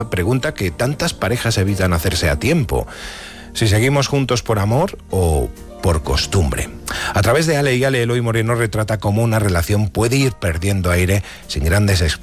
pregunta que tantas parejas evitan hacerse a tiempo: si seguimos juntos por amor o por costumbre. A través de Ale y Ale, Eloy Moreno retrata cómo una relación puede ir perdiendo aire sin grandes